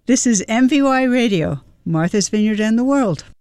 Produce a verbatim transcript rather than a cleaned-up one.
This is M V Y Radio, Martha's Vineyard and the World.